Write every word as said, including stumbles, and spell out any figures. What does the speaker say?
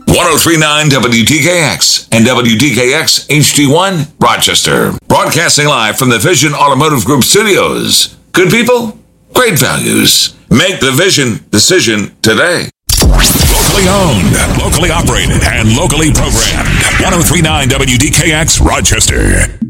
ten thirty-nine W D K X and W D K X H D one, Rochester. Broadcasting live from the Vision Automotive Group studios. Good people, great values. Make the Vision decision today. Locally owned, locally operated, and locally programmed. ten thirty-nine W D K X, Rochester.